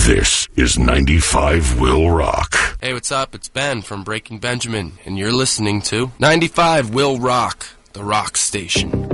This is 95 Will Rock. Hey, what's up? It's Ben from Breaking Benjamin, and you're listening to 95 Will Rock, the rock station.